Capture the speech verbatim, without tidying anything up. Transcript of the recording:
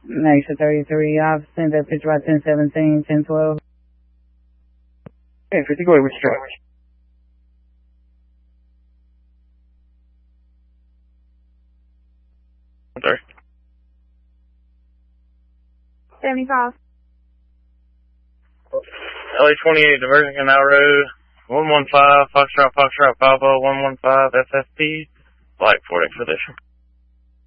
Nation thirty-three, I've sent that picture by ten seventeen, ten twelve. Hey, fifty, go ahead with your truck. Sorry. seventy-five. L A twenty-eight, Diversion Canal Road, one one five, Foxtrot, Foxtrot, Bravo, one one five, S S P, Black Ford Expedition.